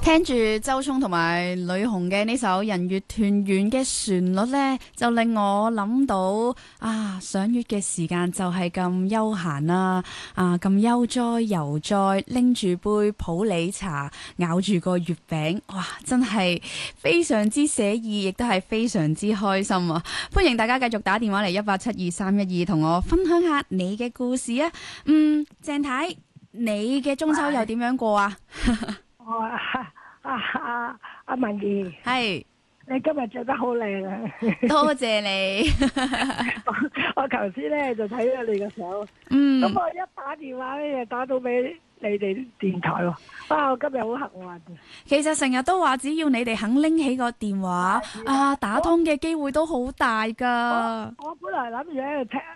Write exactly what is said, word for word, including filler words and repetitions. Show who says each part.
Speaker 1: 聽住周聰同埋呂紅嘅呢首《人月團圓》嘅旋律呢，就令我諗到啊，賞月嘅時間就係咁悠閒啦，啊咁悠哉悠哉，拎住杯普洱茶，咬住個月餅，哇，真係非常之寫意，亦都係非常之開心啊！歡迎大家繼續打電話嚟一八七二三一二，同我分享下你嘅故事啊！嗯，鄭太，你嘅中秋又點樣過啊？
Speaker 2: 我啊啊啊阿文儀，
Speaker 1: 係
Speaker 2: 你今日着得好靚啊！
Speaker 1: 多謝你。
Speaker 2: 我我頭先咧就睇咗你嘅相，
Speaker 1: 嗯，
Speaker 2: 咁我一打電話咧就打到俾你哋電台喎。啊，我今日好幸運。
Speaker 1: 其實成日都話，只要你哋肯拎起個電話啊，打通嘅機會都好大噶。
Speaker 2: 我我本來諗住喺度聽